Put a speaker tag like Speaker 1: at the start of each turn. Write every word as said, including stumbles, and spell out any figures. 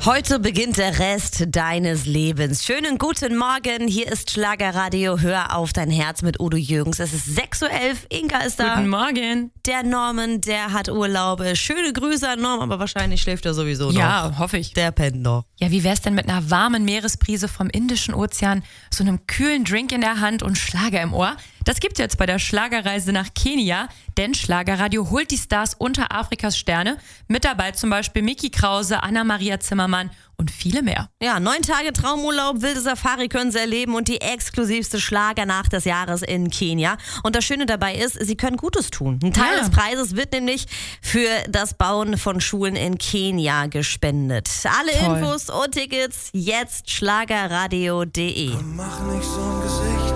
Speaker 1: Heute beginnt der Rest deines Lebens. Schönen guten Morgen, hier ist Schlagerradio. Hör auf dein Herz mit Udo Jürgens. Es ist sechs Uhr elf, Inga ist da.
Speaker 2: Guten Morgen.
Speaker 1: Der Norman, der hat Urlaub. Schöne Grüße an Norman, aber wahrscheinlich schläft er sowieso noch.
Speaker 2: Ja, hoffe ich.
Speaker 1: Der pennt noch.
Speaker 2: Ja, wie wär's denn mit einer warmen Meeresbrise vom Indischen Ozean, so einem kühlen Drink in der Hand und Schlager im Ohr? Das gibt's jetzt bei der Schlagerreise nach Kenia, denn Schlagerradio holt die Stars unter Afrikas Sterne. Mit dabei zum Beispiel Micky Krause, Anna-Maria Zimmermann und viele mehr.
Speaker 1: Ja, neun Tage Traumurlaub, wilde Safari können sie erleben und die exklusivste Schlagernacht des Jahres in Kenia. Und das Schöne dabei ist, sie können Gutes tun. Ein Teil
Speaker 2: Ja.
Speaker 1: des Preises wird nämlich für das Bauen von Schulen in Kenia gespendet. Alle
Speaker 2: Toll.
Speaker 1: Infos und Tickets jetzt schlagerradio punkt de.
Speaker 3: Mach nicht so ein Gesicht.